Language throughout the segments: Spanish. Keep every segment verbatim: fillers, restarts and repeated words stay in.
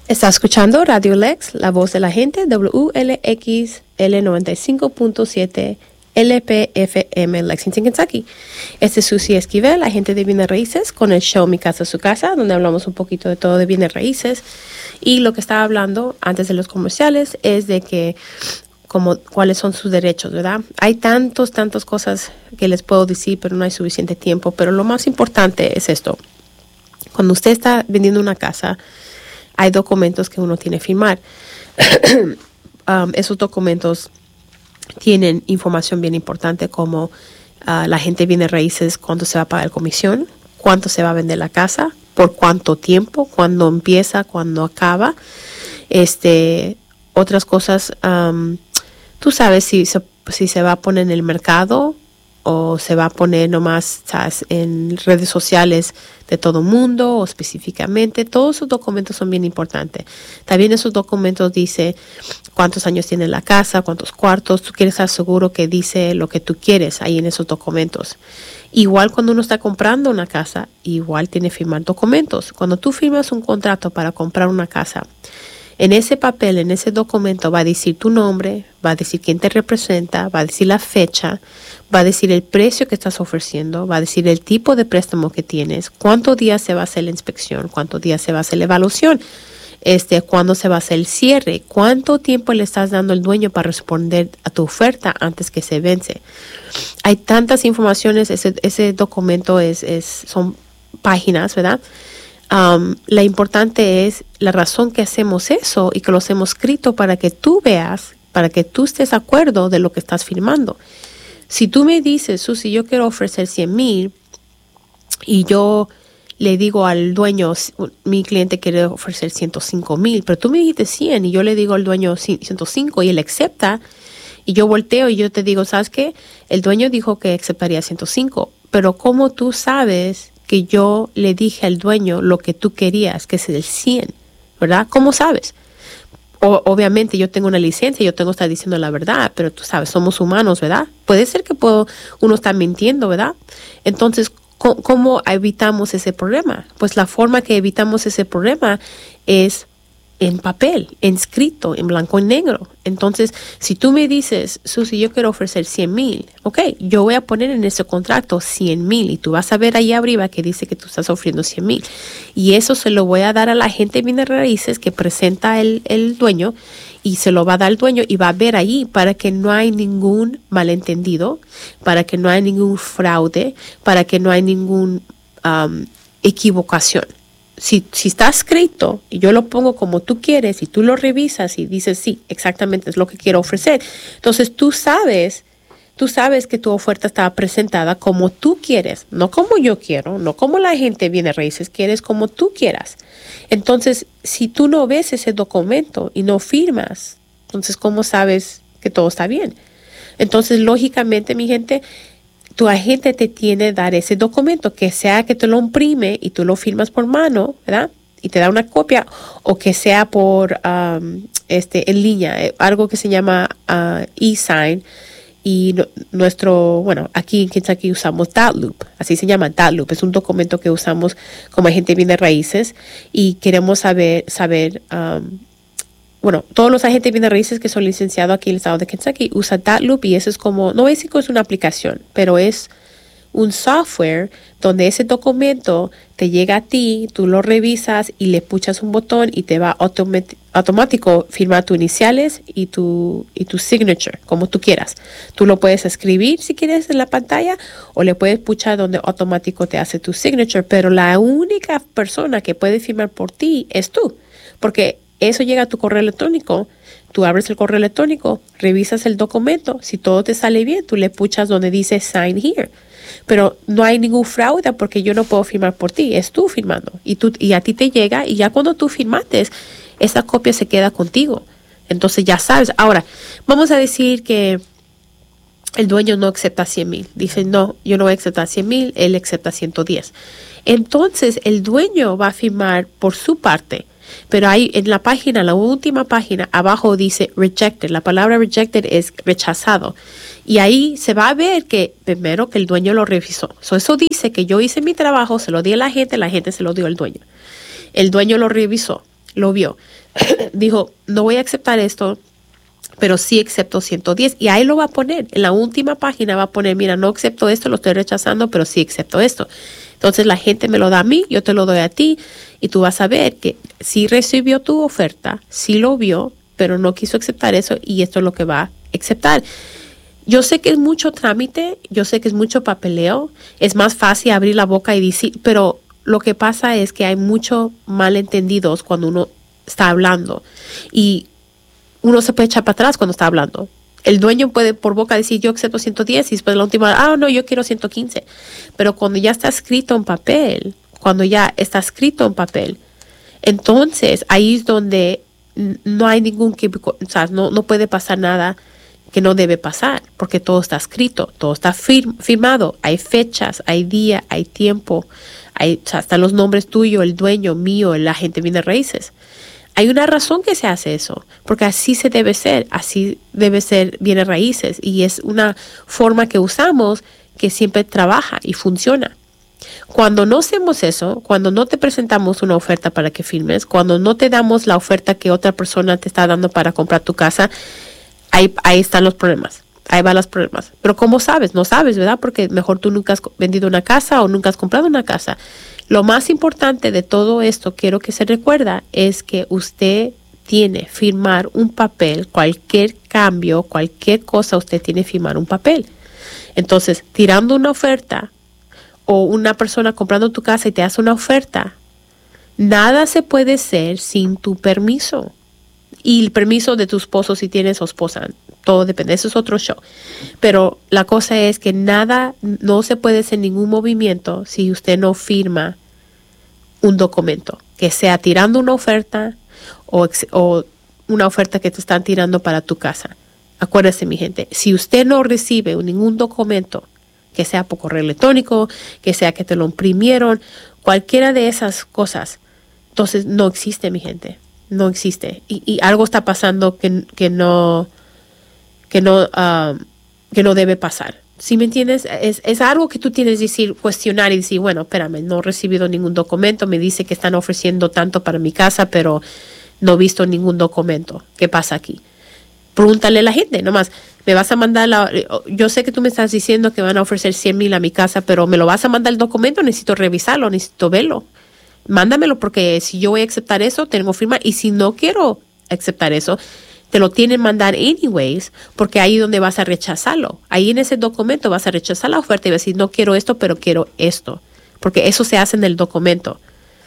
Está escuchando Radio Lex, la voz de la gente, W L X L noventa y cinco punto siete L P F M, Lexington, Kentucky. Este es Susie Esquivel, agente de bienes raíces, con el show Mi Casa, Su Casa, donde hablamos un poquito de todo de bienes raíces. Y lo que estaba hablando antes de los comerciales es de que como cuáles son sus derechos, ¿verdad? Hay tantos, tantas cosas que les puedo decir, pero no hay suficiente tiempo. Pero lo más importante es esto. Cuando usted está vendiendo una casa, hay documentos que uno tiene que firmar. um, esos documentos tienen información bien importante como uh, la gente viene raíces, cuánto se va a pagar comisión, cuánto se va a vender la casa, por cuánto tiempo, cuándo empieza, cuándo acaba. Este, otras cosas, um, tú sabes si se, si se va a poner en el mercado o se va a poner nomás, ¿sabes?, en redes sociales de todo el mundo o específicamente. Todos esos documentos son bien importantes. También esos documentos dice cuántos años tiene la casa, cuántos cuartos. Tú quieres estar seguro que dice lo que tú quieres ahí en esos documentos. Igual cuando uno está comprando una casa, igual tiene que firmar documentos. Cuando tú firmas un contrato para comprar una casa, en ese papel, en ese documento va a decir tu nombre, va a decir quién te representa, va a decir la fecha, va a decir el precio que estás ofreciendo, va a decir el tipo de préstamo que tienes, cuántos días se va a hacer la inspección, cuántos días se va a hacer la evaluación, este, cuándo se va a hacer el cierre, cuánto tiempo le estás dando al dueño para responder a tu oferta antes que se vence. Hay tantas informaciones, ese, ese documento es, es, son páginas, ¿verdad? Um, la importante es la razón que hacemos eso y que los hemos escrito para que tú veas, para que tú estés de acuerdo de lo que estás firmando. Si tú me dices, Susi, yo quiero ofrecer cien mil y yo le digo al dueño, mi cliente quiere ofrecer ciento cinco mil, pero tú me dijiste cien y yo le digo al dueño ciento cinco y él acepta y yo volteo y yo te digo, ¿sabes qué? El dueño dijo que aceptaría ciento cinco, pero ¿cómo tú sabes que yo le dije al dueño lo que tú querías, que es el cien, ¿verdad? ¿Cómo sabes? O, obviamente yo tengo una licencia, yo tengo que estar diciendo la verdad, pero tú sabes, somos humanos, ¿verdad? Puede ser que puedo, uno está mintiendo, ¿verdad? Entonces, ¿cómo, ¿cómo evitamos ese problema? Pues la forma que evitamos ese problema es en papel, en escrito, en blanco y negro. Entonces, si tú me dices, Susi, yo quiero ofrecer cien mil, ok, yo voy a poner en ese contrato cien mil y tú vas a ver ahí arriba que dice que tú estás ofreciendo cien mil. Y eso se lo voy a dar a la gente de bienes raíces que presenta el, el dueño y se lo va a dar al dueño y va a ver ahí para que no hay ningún malentendido, para que no hay ningún fraude, para que no hay ningún um, equivocación. Si, si está escrito y yo lo pongo como tú quieres y tú lo revisas y dices, sí, exactamente es lo que quiero ofrecer, entonces tú sabes, tú sabes que tu oferta está presentada como tú quieres, no como yo quiero, no como la gente viene raíces, quieres como tú quieras. Entonces, si tú no ves ese documento y no firmas, entonces, ¿cómo sabes que todo está bien? Entonces, lógicamente, mi gente, tu agente te tiene que dar ese documento, que sea que te lo imprime y tú lo firmas por mano, ¿verdad? Y te da una copia, o que sea por um, este en línea, algo que se llama uh, e-sign. Y no, nuestro, bueno, aquí en Kentucky usamos DATLoop, así se llama DATLoop, es un documento que usamos como agente de bienes raíces y queremos saber, saber um, bueno, todos los agentes de bienes raíces que son licenciados aquí en el estado de Kentucky usan DATLoop y eso es como, no es que es una aplicación, pero es un software donde ese documento te llega a ti, tú lo revisas y le puchas un botón y te va automat- automático firmar tus iniciales y tu, y tu signature, como tú quieras. Tú lo puedes escribir si quieres en la pantalla o le puedes puchar donde automático te hace tu signature, pero la única persona que puede firmar por ti es tú, porque eso llega a tu correo electrónico, tú abres el correo electrónico, revisas el documento, si todo te sale bien, tú le puchas donde dice sign here. Pero no hay ningún fraude porque yo no puedo firmar por ti, es tú firmando. Y, tú, y a ti te llega y ya cuando tú firmaste, esa copia se queda contigo. Entonces ya sabes. Ahora, vamos a decir que el dueño no acepta cien mil. Dice, no, yo no voy a aceptar cien mil, él acepta ciento diez. Entonces el dueño va a firmar por su parte. Pero ahí en la página, la última página, abajo dice rejected. La palabra rejected es rechazado. Y ahí se va a ver que primero que el dueño lo revisó. So, eso dice que yo hice mi trabajo, se lo di a la gente, la gente se lo dio al dueño. El dueño lo revisó. lo vio. Dijo, no voy a aceptar esto, pero sí acepto ciento diez. Y ahí lo va a poner. En la última página va a poner, mira, no acepto esto, lo estoy rechazando, pero sí acepto esto. Entonces la gente me lo da a mí, yo te lo doy a ti, y tú vas a ver que sí recibió tu oferta, sí lo vio, pero no quiso aceptar eso, y esto es lo que va a aceptar. Yo sé que es mucho trámite, yo sé que es mucho papeleo, es más fácil abrir la boca y decir, pero lo que pasa es que hay muchos malentendidos cuando uno está hablando, y uno se puede echar para atrás cuando está hablando. El dueño puede por boca decir yo acepto ciento diez y después la última, ah, no, yo quiero ciento quince. Pero cuando ya está escrito en papel, cuando ya está escrito en papel, entonces ahí es donde no hay ningún, o sea, no, no puede pasar nada que no debe pasar, porque todo está escrito, todo está firm, firmado, hay fechas, hay día, hay tiempo, hay, o sea, están los nombres tuyos, el dueño, mío, el agente bienes raíces. Hay una razón que se hace eso, porque así se debe ser, así debe ser bienes raíces, y es una forma que usamos que siempre trabaja y funciona. Cuando no hacemos eso, cuando no te presentamos una oferta para que firmes, cuando no te damos la oferta que otra persona te está dando para comprar tu casa, ahí, ahí están los problemas, ahí van los problemas. Pero ¿cómo sabes? No sabes, ¿verdad? Porque mejor tú nunca has vendido una casa o nunca has comprado una casa. Lo más importante de todo esto, quiero que se recuerda, es que usted tiene que firmar un papel, cualquier cambio, cualquier cosa, usted tiene que firmar un papel. Entonces, tirando una oferta o una persona comprando tu casa y te hace una oferta, nada se puede hacer sin tu permiso. Y el permiso de tu esposo si tienes o esposa, todo depende, eso es otro show. Pero la cosa es que nada, no se puede hacer ningún movimiento si usted no firma un documento, que sea tirando una oferta o, o una oferta que te están tirando para tu casa. Acuérdese, mi gente, si usted no recibe ningún documento, que sea por correo electrónico, que sea que te lo imprimieron, cualquiera de esas cosas, entonces no existe, mi gente, no existe. Y, y algo está pasando que, que no, que no, uh, que no debe pasar. ¿Sí me entiendes? Es, es algo que tú tienes que decir, cuestionar y decir, bueno, espérame, no he recibido ningún documento, me dice que están ofreciendo tanto para mi casa, pero no he visto ningún documento. ¿Qué pasa aquí? Pregúntale a la gente, nomás, me vas a mandar, la, yo sé que tú me estás diciendo que van a ofrecer cien mil a mi casa, pero me lo vas a mandar el documento, necesito revisarlo, necesito verlo. Mándamelo, porque si yo voy a aceptar eso, tengo que firmar, y si no quiero aceptar eso, te lo tienen que mandar anyways, porque ahí es donde vas a rechazarlo. Ahí en ese documento vas a rechazar la oferta y vas a decir, no quiero esto, pero quiero esto. Porque eso se hace en el documento.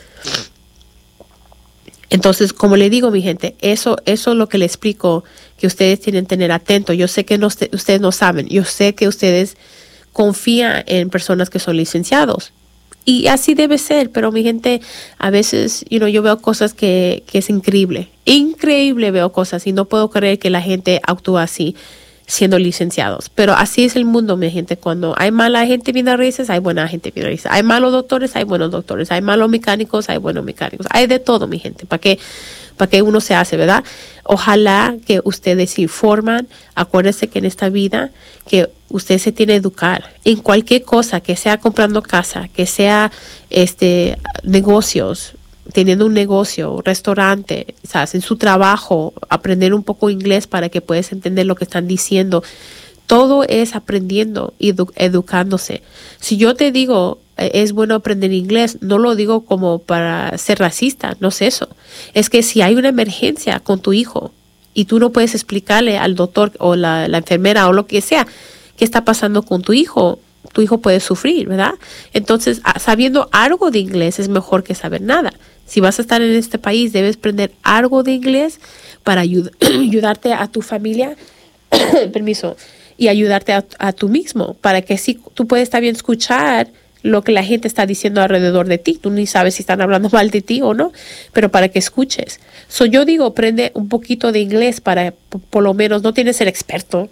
Entonces, como le digo, mi gente, eso, eso es lo que le explico que ustedes tienen que tener atento. Yo sé que no, ustedes no saben. Yo sé que ustedes confían en personas que son licenciados. Y así debe ser, pero mi gente, a veces, you know, yo veo cosas que, que es increíble. Increíble veo cosas y no puedo creer que la gente actúa así siendo licenciados. Pero así es el mundo, mi gente. Cuando hay mala gente bienes raíces, hay buena gente bienes raíces. Hay malos doctores, hay buenos doctores. Hay malos mecánicos, hay buenos mecánicos. Hay de todo, mi gente. ¿Para qué, para qué uno se hace, verdad? Ojalá que ustedes se informan. Acuérdense que en esta vida que usted se tiene que educar en cualquier cosa, que sea comprando casa, que sea este negocios, teniendo un negocio, restaurante, ¿sabes? En su trabajo, aprender un poco inglés para que puedas entender lo que están diciendo. Todo es aprendiendo y edu- educándose. Si yo te digo, eh, es bueno aprender inglés, no lo digo como para ser racista, no es eso. Es que si hay una emergencia con tu hijo y tú no puedes explicarle al doctor o la, la enfermera o lo que sea qué está pasando con tu hijo, tu hijo puede sufrir, ¿verdad? Entonces, sabiendo algo de inglés es mejor que saber nada. Si vas a estar en este país, debes aprender algo de inglés para ayud- ayudarte a tu familia, permiso, y ayudarte a, a tú mismo, para que sí, tú puedas también escuchar lo que la gente está diciendo alrededor de ti. Tú ni sabes si están hablando mal de ti o no, pero para que escuches. So, yo digo, aprende un poquito de inglés para, por, por lo menos, no tienes el experto,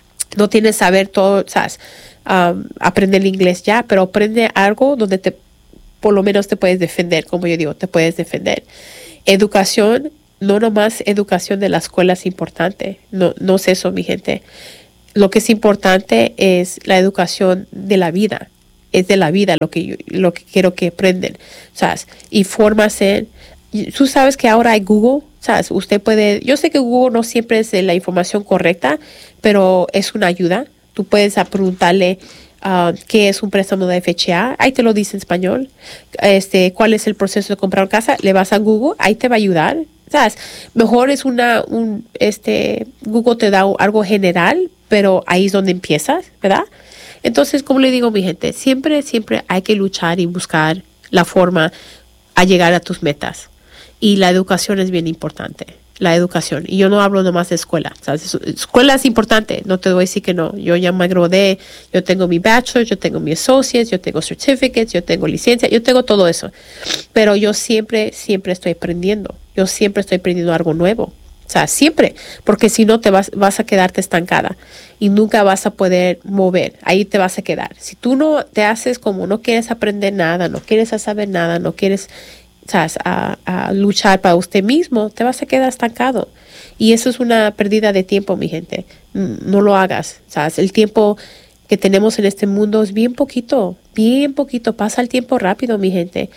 no tienes saber todo, ¿sabes? Um, aprender el inglés ya, pero aprende algo donde te, por lo menos te puedes defender, como yo digo, te puedes defender. Educación, no nomás educación de la escuela es importante, no, no es eso, mi gente. Lo que es importante es la educación de la vida, es de la vida lo que yo, lo que quiero que aprendan, ¿sabes? Infórmase, tú sabes que ahora hay Google, ¿sabes? Usted puede, yo sé que Google no siempre es la información correcta, pero es una ayuda. Tú puedes preguntarle uh, qué es un préstamo de F H A, ahí te lo dice en español. Este, cuál es el proceso de comprar una casa, le vas a Google, ahí te va a ayudar. ¿Sabes? Mejor es una, un, este, Google te da algo general, pero ahí es donde empiezas, ¿verdad? Entonces, como le digo, mi gente, siempre, siempre hay que luchar y buscar la forma a llegar a tus metas. Y la educación es bien importante, la educación. Y yo no hablo nomás de escuela, ¿sabes? Escuela es importante, no te voy a decir que no. Yo ya me gradué, yo tengo mi bachelor, yo tengo mi associates, yo tengo certificates, yo tengo licencia, yo tengo todo eso. Pero yo siempre, siempre estoy aprendiendo. Yo siempre estoy aprendiendo algo nuevo. O sea, siempre, porque si no te vas, vas a quedarte estancada y nunca vas a poder mover, ahí te vas a quedar. Si tú no te haces como no quieres aprender nada, no quieres saber nada, no quieres, ¿sabes? A, a luchar para usted mismo, te vas a quedar estancado. Y eso es una pérdida de tiempo, mi gente. No lo hagas, ¿sabes? El tiempo que tenemos en este mundo es bien poquito, bien poquito. Pasa el tiempo rápido, mi gente.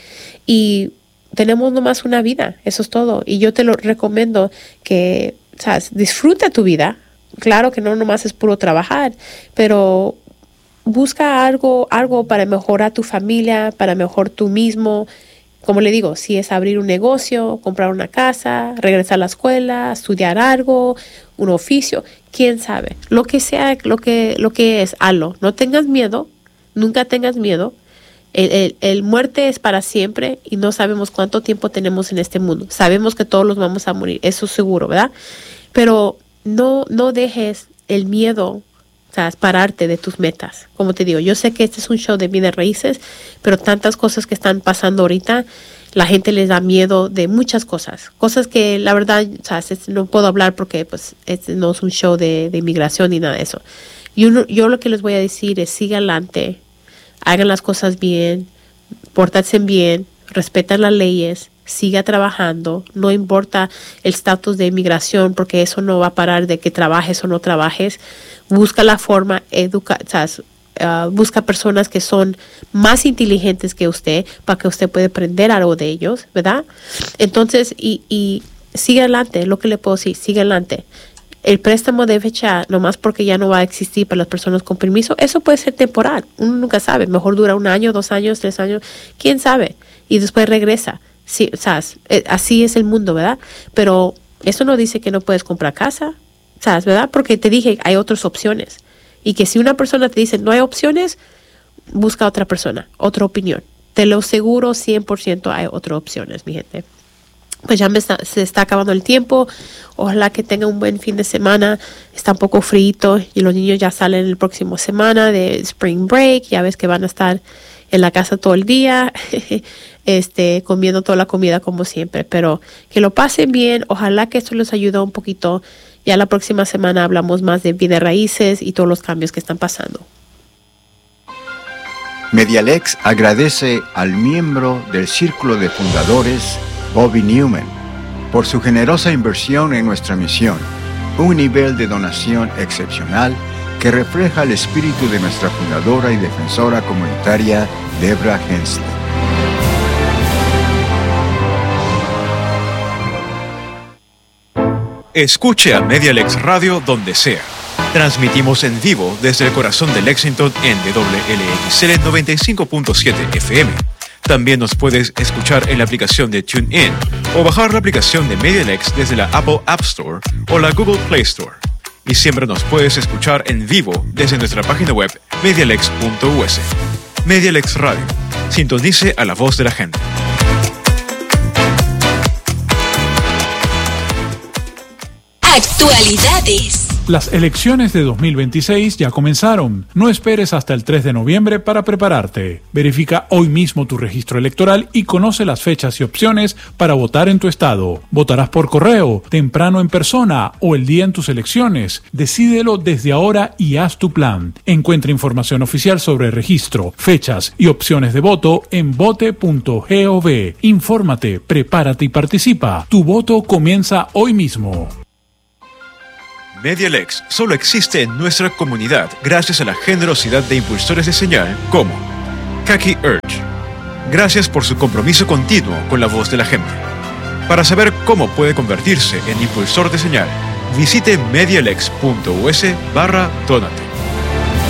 Y tenemos nomás una vida, eso es todo. Y yo te lo recomiendo que, ¿sabes? Disfruta tu vida. Claro que no nomás es puro trabajar, pero busca algo, algo para mejorar tu familia, para mejorar tú mismo. Como le digo, si es abrir un negocio, comprar una casa, regresar a la escuela, estudiar algo, un oficio, quién sabe. Lo que sea, lo que, lo que es, hazlo. No tengas miedo, nunca tengas miedo. El, el, el muerte es para siempre y no sabemos cuánto tiempo tenemos en este mundo. Sabemos que todos los vamos a morir, eso es seguro, ¿verdad? Pero no, no dejes el miedo, o sea, pararte de tus metas. Como te digo, yo sé que este es un show de bienes raíces, pero tantas cosas que están pasando ahorita, la gente les da miedo de muchas cosas. Cosas que la verdad, o sea, no puedo hablar porque pues este no es un show de, de inmigración ni nada de eso. Yo, yo lo que les voy a decir es sigan adelante. Hagan las cosas bien, pórtense bien, respeten las leyes, siga trabajando, no importa el estatus de inmigración, porque eso no va a parar de que trabajes o no trabajes. Busca la forma, educa, o sea, uh, busca personas que son más inteligentes que usted para que usted pueda aprender algo de ellos, ¿verdad? Entonces, y, y sigue adelante, lo que le puedo decir, sigue adelante. El préstamo de F H A, nomás porque ya no va a existir para las personas con permiso, eso puede ser temporal. Uno nunca sabe. Mejor dura un año, dos años, tres años. ¿Quién sabe? Y después regresa. Sí, o sea, así es el mundo, ¿verdad? Pero eso no dice que no puedes comprar casa, ¿sabes? ¿Verdad? Porque te dije, hay otras opciones. Y que si una persona te dice no hay opciones, busca a otra persona, otra opinión. Te lo aseguro, cien por ciento hay otras opciones, mi gente. Pues ya me está, se está acabando el tiempo. Ojalá que tenga un buen fin de semana. Está un poco frío y los niños ya salen el próximo semana de Spring Break. Ya ves que van a estar en la casa todo el día, este, comiendo toda la comida como siempre. Pero que lo pasen bien. Ojalá que esto les ayude un poquito. Ya la próxima semana hablamos más de bienes raíces y todos los cambios que están pasando. Medialex agradece al miembro del Círculo de Fundadores, Bobby Newman, por su generosa inversión en nuestra misión, un nivel de donación excepcional que refleja el espíritu de nuestra fundadora y defensora comunitaria, Debra Hensley. Escuche a Medialex Radio donde sea. Transmitimos en vivo desde el corazón de Lexington en W L X L noventa y cinco punto siete F M. También nos puedes escuchar en la aplicación de TuneIn o bajar la aplicación de Medialex desde la Apple App Store o la Google Play Store. Y siempre nos puedes escuchar en vivo desde nuestra página web medialex punto u s. Medialex Radio. Sintonice a la voz de la gente. Actualidades. Las elecciones de dos mil veintiséis ya comenzaron. No esperes hasta el tres de noviembre para prepararte. Verifica hoy mismo tu registro electoral y conoce las fechas y opciones para votar en tu estado. Votarás por correo, temprano en persona o el día en tus elecciones. Decídelo desde ahora y haz tu plan. Encuentra información oficial sobre registro, fechas y opciones de voto en vote punto gov. Infórmate, prepárate y participa. Tu voto comienza hoy mismo. Medialex solo existe en nuestra comunidad gracias a la generosidad de impulsores de señal como Kaki Urge. Gracias por su compromiso continuo con la voz de la gente. Para saber cómo puede convertirse en impulsor de señal, visite medialex.us barra Donate.